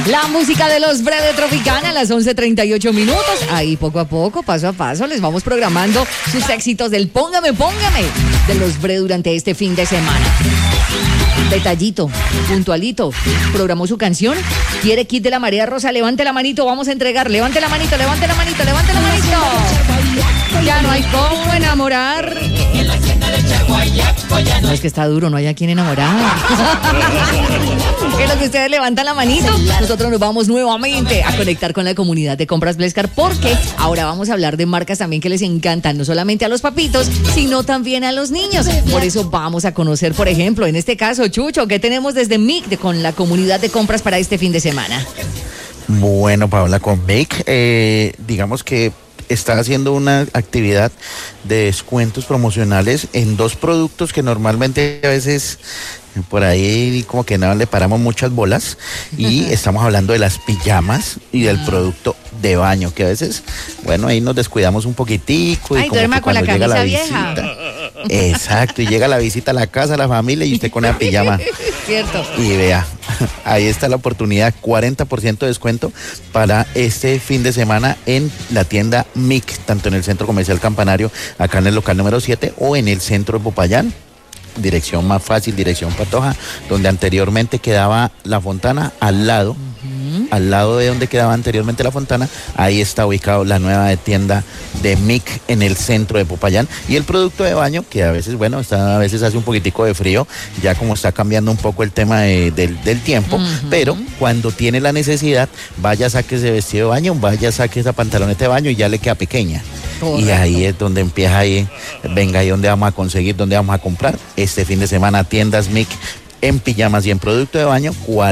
La música de los Bre de Tropicana a las 11:38 minutos. Ahí poco a poco, paso a paso, les vamos programando sus éxitos del Póngame, Póngame de los Bre durante este fin de semana. Detallito, puntualito, programó su canción, quiere kit de la Marea Rosa, levante la manito, vamos a entregar, levante la manito, levante la manito, levante la manito. Ya no hay cómo enamorar. No, es que está duro, no hay a quien enamorar. En lo que ustedes levantan la manito, nosotros nos vamos nuevamente a conectar con la comunidad de Compras Blescar, porque ahora vamos a hablar de marcas también que les encantan, no solamente a los papitos, sino también a los niños. Por eso vamos a conocer, por ejemplo, en este caso, Chucho, ¿qué tenemos desde MIC con la comunidad de compras para este fin de semana? Bueno, Paola, con MIC, digamos que está haciendo una actividad de descuentos promocionales en dos productos que normalmente a veces por ahí como que no le paramos muchas bolas, y estamos hablando de las pijamas y del producto de baño, que a veces, bueno, ahí nos descuidamos un poquitico. Ay, y como duerma que con la cuando camisa llega vieja. Exacto, y llega la visita a la casa, a la familia, y usted con la pijama. Cierto. Y vea, ahí está la oportunidad, 40% de descuento para este fin de semana en la tienda MIC, tanto en el Centro Comercial Campanario, acá en el local número 7, o en el centro de Popayán. Dirección más fácil, dirección Patoja, donde anteriormente quedaba la Fontana, al lado de donde quedaba anteriormente la Fontana, ahí está ubicado la nueva tienda de MIC en el centro de Popayán. Y el producto de baño, que a veces, bueno, a veces hace un poquitico de frío, ya como está cambiando un poco el tema del tiempo, pero cuando tiene la necesidad, vaya, saque ese vestido de baño, vaya, saque esa pantaloneta de baño y ya le queda pequeña. Correcto. Y ahí es donde empieza venga, ahí donde vamos a conseguir, donde vamos a comprar. Este fin de semana, tiendas MIC en pijamas y en producto de baño,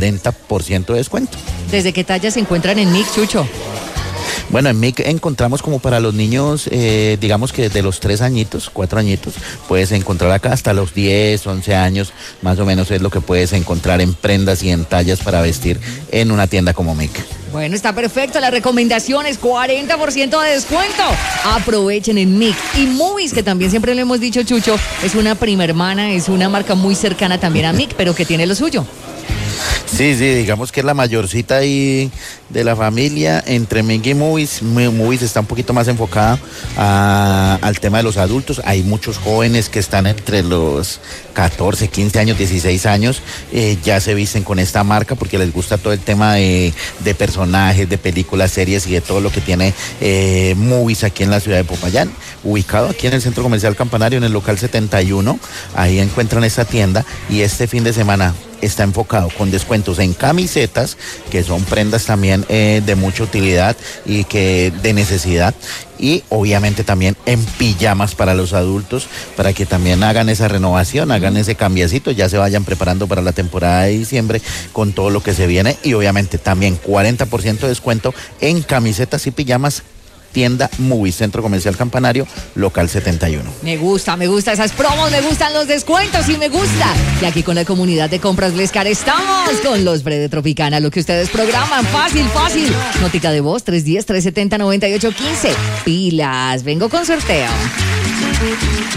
40% de descuento. ¿Desde qué talla se encuentran en MIC, Chucho? Bueno, en MIC encontramos como para los niños, digamos que desde los 3 añitos, 4 añitos, puedes encontrar acá hasta los 10, 11 años, más o menos es lo que puedes encontrar en prendas y en tallas para vestir en una tienda como MIC. Bueno, está perfecto. La recomendación es 40% de descuento. Aprovechen en MIC. Y Movies, que también siempre le hemos dicho, Chucho, es una prima hermana, es una marca muy cercana también a MIC, pero que tiene lo suyo. Sí, digamos que es la mayorcita ahí de la familia entre MIC y Movies. Movies está un poquito más enfocada al tema de los adultos. Hay muchos jóvenes que están entre los 14, 15 años, 16 años, ya se visten con esta marca porque les gusta todo el tema de personajes, de películas, series y de todo lo que tiene Movies aquí en la ciudad de Popayán, ubicado aquí en el Centro Comercial Campanario, en el local 71. Ahí encuentran esta tienda, y este fin de semana está enfocado con descuentos en camisetas, que son prendas también de mucha utilidad y que de necesidad, y obviamente también en pijamas para los adultos, para que también hagan esa renovación, hagan ese cambiecito, ya se vayan preparando para la temporada de diciembre con todo lo que se viene. Y obviamente también 40% de descuento en camisetas y pijamas, tienda Movies, Centro Comercial Campanario, local 71. Me gusta esas promos, me gustan los descuentos y me gusta. Y aquí con la comunidad de Compras Blescar estamos con los Bre de Tropicana, lo que ustedes programan, fácil. Notica de voz, 310-370-9815. Pilas, vengo con sorteo.